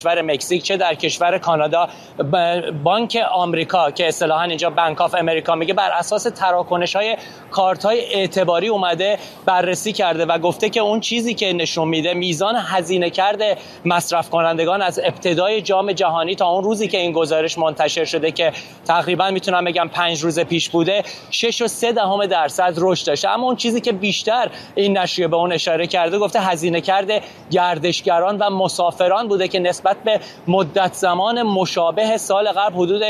کشور مکزیک چه در کشور کانادا، بانک آمریکا که اصطلاحاً اینجا بانک آف امریکا میگه بر اساس تراکنش‌های کارت‌های اعتباری اومده بررسی کرده و گفته که اون چیزی که نشون میده میزان هزینه کرده مصرف کنندگان از ابتدای جام جهانی تا اون روزی که این گزارش منتشر شده که تقریبا میتونم بگم 5 روز پیش بوده 6.3% رشد داشته. اما اون چیزی که بیشتر این نشریه به اون اشاره کرده گفته هزینه کرده گردشگران و مسافران بوده که نسبت به مدت زمان مشابه سال قبل حدود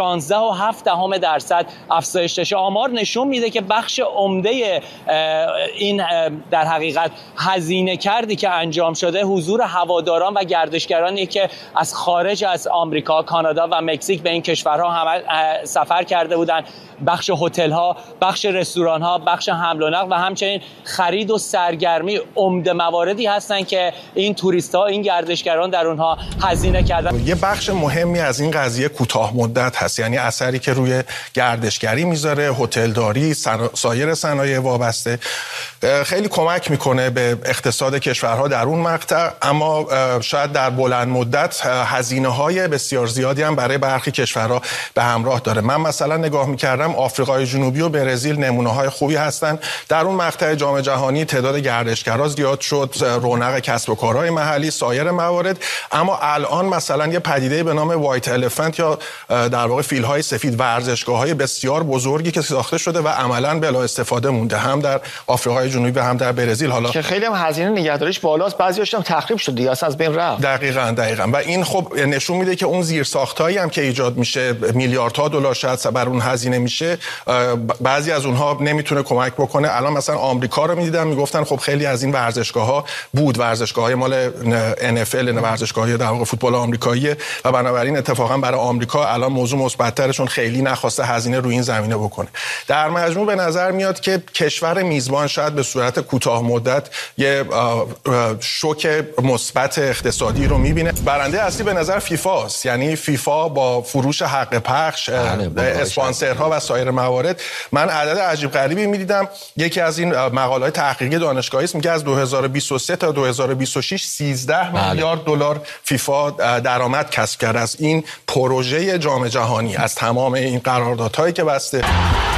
16.7% افزایش داشته. آمار نشون میده که بخش عمده این در حقیقت هزینه کردی که انجام شده حضور هواداران و گردشگرانی که از خارج از آمریکا، کانادا و مکزیک به این کشورها هم سفر کرده بودند. بخش هتل ها، بخش رستوران ها، بخش حمل و نقل و همچنین خرید و سرگرمی عمده مواردی هستند که این توریست ها، این گردشگران در اونها هزینه کردن. یه بخش مهمی از این قضیه کوتاه مدت هست، یعنی اثری که روی گردشگری میذاره، هتلداری، سایر صنایع وابسته، خیلی کمک میکنه به اقتصاد کشورها در اون مقطع، اما شاید در بلند مدت هزینه‌های بسیار زیادی هم برای برخی کشورها به همراه داره. من مثلا نگاه میکردم آفریقای جنوبی و برزیل نمونه‌های خوبی هستن. در اون مقطع جام جهانی تعداد گردشگرا زیاد شد، رونق کسب و کارهای محلی، سایر موارد، اما الان مثلا یه پدیده به نام وایت الفنت یا در واقع فیل‌های سفید، ورزشگاه‌های بسیار بزرگی که ساخته شده و عملاً بلا استفاده مونده، هم در آفریقای جنوبی و هم در برزیل. حالا که خیلی هم هزینه نگهداریش بالاست، بعضی‌هاش هم تخریب شد دیگه، اصلا از بین رفت. دقیقاً و این خب نشون میده که اون زیرساختایی هم که ایجاد میشه، میلیاردها دلار شاید بر اون هزینه میشه، بعضی از اونها نمیتونه کمک بکنه. الان مثلا آمریکا رو میدیدم میگفتن خب خیلی از این ورزشگاه‌ها بود ورزشگاه‌های مال NFL، ورزشگاه‌های در واقع فوتبال آمریکایی، و بنابراین اتفاقا برای آمریکا الان موضوع مثبت‌ترشون خیلی نخواسته هزینه روی این زمینه بکنه. در مجموع به نظر میاد که کشور میزبان شاید به صورت کوتاه مدت یه شوک مثبت اقتصادی رو میبینه. برنده اصلی به نظر فیفا است، یعنی فیفا با فروش حق پخش، اسپانسرها و سایر موارد. من عدد عجیب غریبی میدیدم، یکی از این مقاله‌های تحقیقی دانشگاهی است میگه از 2023 تا 2026 13 میلیارد دلار فیفا درآمد کسب کرد از این پروژه جام جهانی، از تمام این قراردادهایی که بسته.